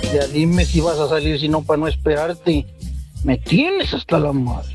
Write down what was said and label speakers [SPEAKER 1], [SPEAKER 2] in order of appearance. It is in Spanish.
[SPEAKER 1] Ya dime si vas a salir, si no, para no esperarte. Me tienes hasta la madre.